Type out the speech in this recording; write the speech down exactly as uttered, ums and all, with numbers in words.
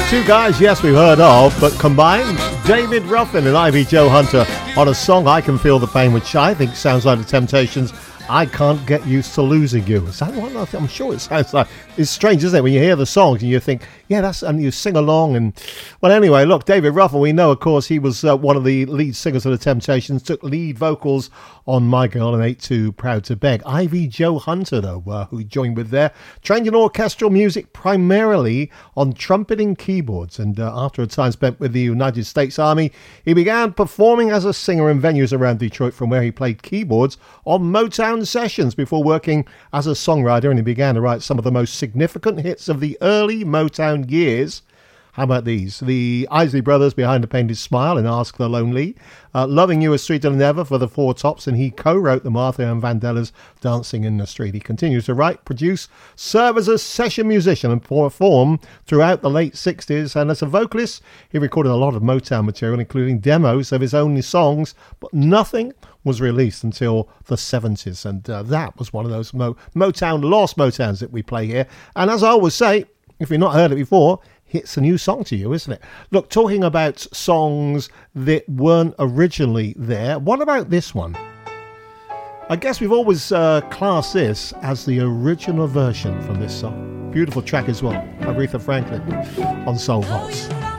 Two guys, yes, we've heard of, but combined, David Ruffin and Ivy Joe Hunter on a song I Can Feel the Pain, which I think sounds like the Temptations. I Can't Get Used to Losing You. Is that one? I'm sure it sounds like. It's strange, isn't it, when you hear the songs and you think, yeah, that's, and you sing along. And well, anyway, look, David Ruffin, we know, of course, he was uh, one of the lead singers of the Temptations, took lead vocals on My Girl and eight two Proud to Beg. Ivy Joe Hunter, though, uh, who he joined with there, trained in orchestral music primarily on trumpeting keyboards. And uh, after a time spent with the United States Army, he began performing as a singer in venues around Detroit, from where he played keyboards on Motown sessions before working as a songwriter, and he began to write some of the most significant hits of the early Motown years. How about these? The Isley Brothers, Behind the Painted Smile and Ask the Lonely. Uh, Loving You is Sweeter Than Ever for the Four Tops, and he co-wrote the Martha and Vandellas Dancing in the Street. He continues to write, produce, serve as a session musician and perform throughout the late sixties. And as a vocalist, he recorded a lot of Motown material, including demos of his own songs, but nothing was released until the seventies. And uh, that was one of those Mo- Motown, lost Motowns that we play here. And as I always say, if you've not heard it before, it's a new song to you, isn't it? Look, talking about songs that weren't originally there, what about this one? I guess we've always uh, classed this as the original version from this song. Beautiful track as well, Aretha Franklin on Soul Vaults.